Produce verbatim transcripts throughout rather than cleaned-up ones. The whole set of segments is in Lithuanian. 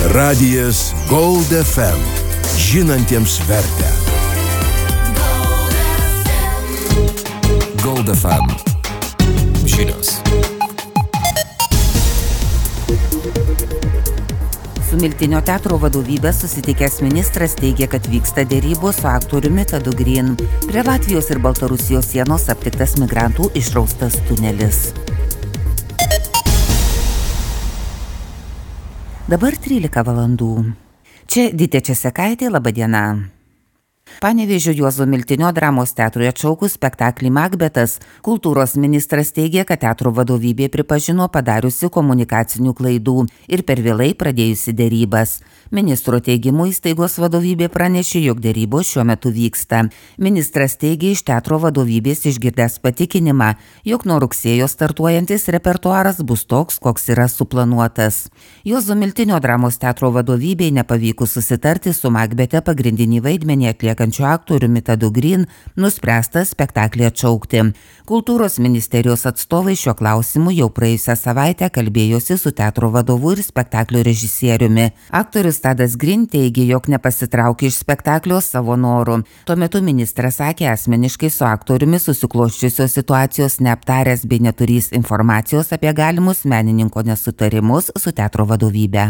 Radijas Gold F M. Žinantiems vertę. Gold F M. Žinios. Su Miltinio teatro vadovybė susitikęs ministras teigia, kad vyksta derybos su aktoriumi Tadu Green. Prie Latvijos ir Baltarusijos sienos aptiktas migrantų išraustas tunelis. Dabar trylika valandų. Čia Dytė Česekaitė, laba diena. Panevėžio Juozo Miltinio dramos teatrui atšaukus spektaklį Makbetas, kultūros ministras teigia, kad teatro vadovybė pripažino padariusi komunikacinių klaidų ir per vėlai pradėjusi derybas. Ministro teigimu įstaigos vadovybė pranešė, jog derybos šiuo metu vyksta. Ministras teigia iš teatro vadovybės išgirdęs patikinimą, jog nuo rugsėjo startuojantis repertuaras bus toks, koks yra suplanuotas. Juozo Miltinio dramos teatro vadovybei nepavykus susitarti su Makbete pagrindinį vaidmenį atlieka aktoriumi Tadu Green, nuspręsta spektaklį atšaukti. Kultūros ministerijos atstovai šiuo klausimu jau praėjusią savaitę kalbėjosi su teatro vadovu ir spektaklio režisieriumi. Aktorius Tadas Green teigė, jog nepasitraukė iš spektaklio savo noru. Tuo metu ministras sakė asmeniškai su aktoriumi susiklosčiusios situacijos neaptaręs bei neturys informacijos apie galimus menininko nesutarimus su teatro vadovybe.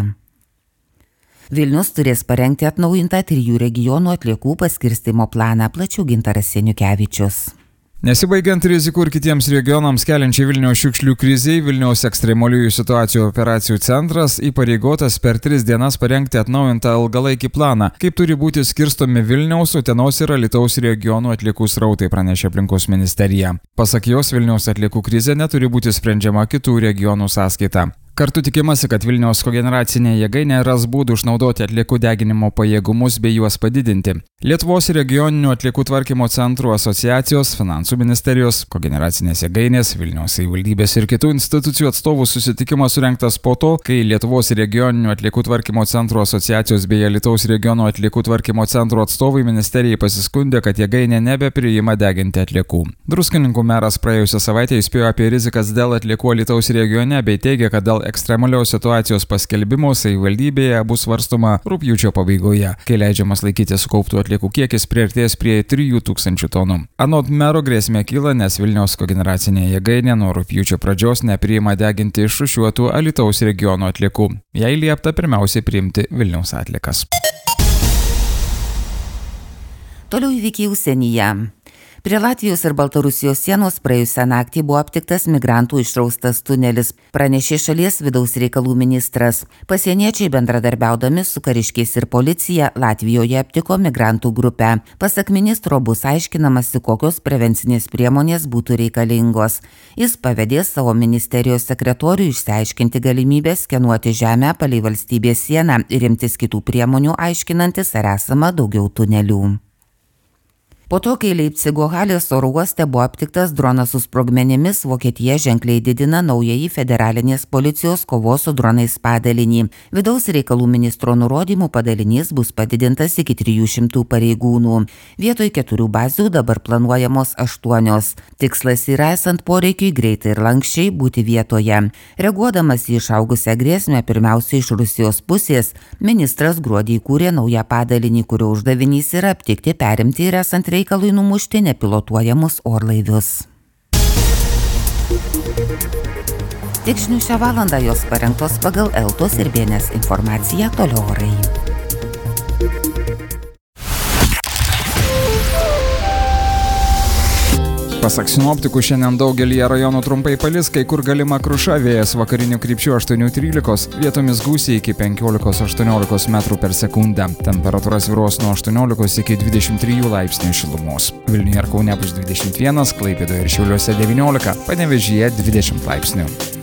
Vilnius turės parengti atnaujintą trijų regionų atliekų paskirstymo planą, plačiau Gintaras Seniukevičius. Nesibaigiant rizikų ir kitiems regionams keliančiai Vilniaus šiukšlių krizei, Vilniaus ekstremaliųjų situacijų operacijų centras įpareigotas per tris dienas parengti atnaujintą ilgalaikį planą, kaip turi būti skirstomi Vilniaus, Utenos ir Alytaus regionų atliekų srautai, pranešė aplinkos ministerija. Pasak jos, Vilniaus atliekų krizė neturi būti sprendžiama kitų regionų sąskaita. Kartu tikimasi, kad Vilniaus kogeneracinė jėgainė ras būdų išnaudoti atliekų deginimo pajėgumus bei juos padidinti. Lietuvos regioninių atliekų tvarkymo centrų asociacijos, finansų ministerijos, kogeneracinės jėgainės, Vilniaus savivaldybės ir kitų institucijų atstovų susitikimas surengtas po to, kai Lietuvos regioninių atliekų tvarkymo centrų asociacijos bei Alytaus regiono atliekų tvarkymo centrų atstovai ministerijai pasiskundė, kad jėgainė nebepriima deginti atliekų. Druskininkų meras praėjusią savaitę įspėjo apie rizikas dėl atliekų Alytaus regione bei teigė, kad dėl ekstremalios situacijos paskelbimo savivaldybėje bus svarstoma rugpjūčio pabaigoje, kai leidžiamas laikyti sukauptų atliekų kiekis priartės prie trijų tūkstančių tonų. Anot mero grėsmė kyla, nes Vilniaus kogeneracinė jėgainė nuo rugpjūčio pradžios nepriima deginti išrūšiuotų Alytaus regiono atliekų. Jai liepta pirmiausiai priimti Vilniaus atliekas. Toliau įvykiai užsienyje. Prie Latvijos ir Baltarusijos sienos praėjusią naktį buvo aptiktas migrantų išraustas tunelis, pranešė šalies vidaus reikalų ministras. Pasieniečiai bendradarbiaudami su kariškiais ir policija Latvijoje aptiko migrantų grupę. Pasak ministro bus aiškinamasi, kokios prevencinės priemonės būtų reikalingos. Jis pavedė savo ministerijos sekretoriui išsiaiškinti galimybę skenuoti žemę palei valstybės sieną ir imtis kitų priemonių aiškinantis, ar esama daugiau tunelių. Po to, kai Leipcigo Halės oro uoste buvo aptiktas dronas su sprogmenimis, Vokietija ženkliai didina naująjį federalinės policijos kovos su dronais padalinį. Vidaus reikalų ministro nurodymų padalinys bus padidintas iki trijų šimtų pareigūnų. Vietoj keturių bazių dabar planuojamos aštuonios. Tikslas yra, esant poreikiui, greitai ir lankščiai būti vietoje. Reaguodamas į išaugusią grėsmę pirmiausia iš Rusijos pusės, ministras gruodį įkūrė naują padalinį, kurio uždavinys yra aptikti, perimti ir esant reikalui numušti nepilotuojamus orlaivius. Tik žinių šią valandą jos parengtos pagal Eltos ir B N S informaciją, toliau orai. Pasak sinoptikų, šiandien daugelyje rajonų trumpai palis, kai kur galima kruša, vėjas vakarinių krypčių aštuonių trylikos, vietomis gūsiai iki penkiolikos aštuoniolikos metrų per sekundę. Temperatūra svyruos nuo aštuoniolikos iki dvidešimt trijų laipsnių šilumos. Vilniuje ir Kaune bus dvidešimt vienas, Klaipėdoje ir Šiauliuose devyniolika, Panevėžyje dvidešimt laipsnių.